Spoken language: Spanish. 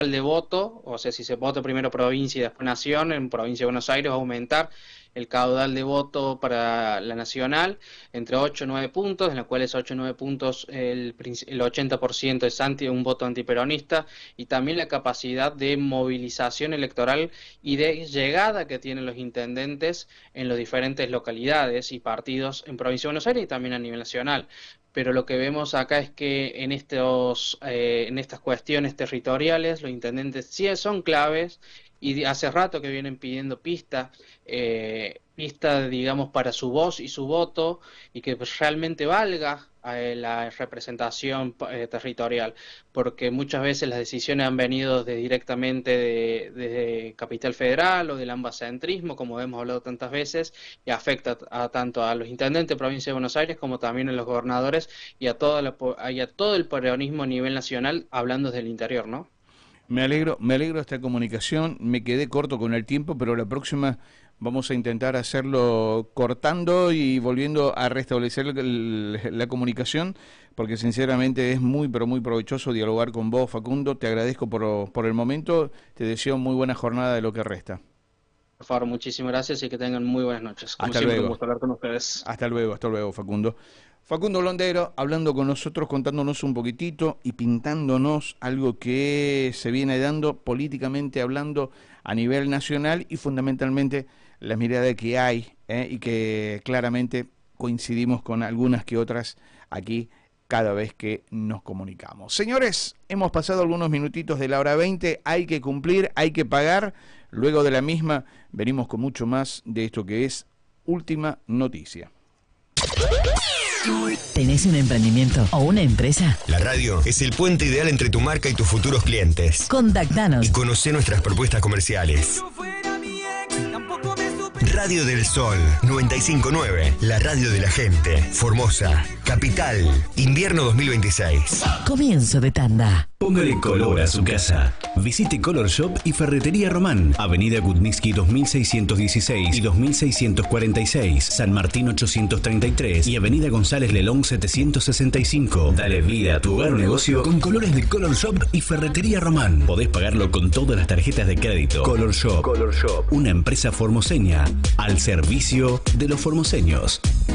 de voto, o sea, si se vota primero provincia y después nación, en provincia de Buenos Aires va a aumentar el caudal de voto para la nacional entre 8 y 9 puntos, en los cuales 8 y 9 puntos el 80% es un voto antiperonista, y también la capacidad de movilización electoral y de llegada que tienen los intendentes en las diferentes localidades y partidos en provincia de Buenos Aires y también a nivel nacional. Pero lo que vemos acá es que en estas cuestiones territoriales los intendentes sí son claves, y hace rato que vienen pidiendo pista, digamos, para su voz y su voto, y que realmente valga la representación territorial, porque muchas veces las decisiones han venido directamente desde Capital Federal o del ambacentrismo, como hemos hablado tantas veces, y afecta tanto a los intendentes de provincia de Buenos Aires como también a los gobernadores y a todo el peronismo a nivel nacional, hablando desde el interior, ¿no? Me alegro de esta comunicación. Me quedé corto con el tiempo, pero la próxima vamos a intentar hacerlo cortando y volviendo a restablecer la comunicación, porque sinceramente es muy, pero muy provechoso dialogar con vos, Facundo. Te agradezco por el momento. Te deseo muy buena jornada de lo que resta. Por favor, muchísimas gracias y que tengan muy buenas noches. Como Hasta siempre, luego. un gusto hablar con ustedes. Hasta luego, Facundo. Facundo Londero hablando con nosotros, contándonos un poquitito y pintándonos algo que se viene dando políticamente hablando a nivel nacional, y fundamentalmente la mirada que hay y que claramente coincidimos con algunas que otras aquí cada vez que nos comunicamos. Señores, hemos pasado algunos minutitos de la hora 20, hay que cumplir, hay que pagar. Luego de la misma venimos con mucho más de esto que es Última Noticia. ¿Tenés un emprendimiento o una empresa? La radio es el puente ideal entre tu marca y tus futuros clientes. Contactanos Y conoce nuestras propuestas comerciales. Radio del Sol 95.9, la radio de la gente. Formosa, Capital, invierno 2026. Comienzo de tanda. Póngale color a su casa. Visite Color Shop y Ferretería Román, Avenida Kutnitsky 2616 y 2646, San Martín 833 y Avenida González Lelón 765. Dale vida a tu hogar o negocio con colores de Color Shop y Ferretería Román. Podés pagarlo con todas las tarjetas de crédito. Color Shop, una empresa formoseña al servicio de los formoseños.